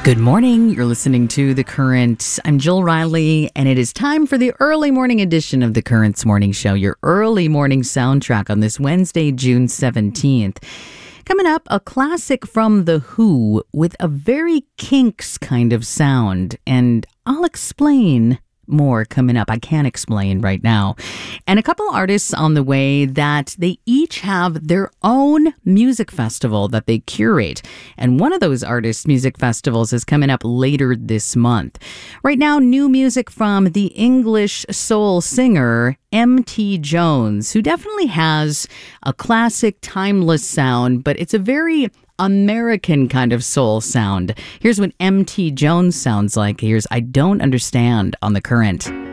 Good morning. You're listening to The Current. I'm Jill Riley, and it is time for the early morning edition of The Current's Morning Show, your early morning soundtrack on this Wednesday, June 17th. Coming up, a classic from The Who with a very Kinks kind of sound, and I'll explain more coming up. I can't explain right now. And a couple artists on the way that they each have their own music festival that they curate. And one of those artists' music festivals is coming up later this month. Right now, new music from the English soul singer M.T. Jones, who definitely has a classic, timeless sound, but it's a very American kind of soul sound. Here's what M.T. Jones sounds like. Here's I Don't Understand on The Current.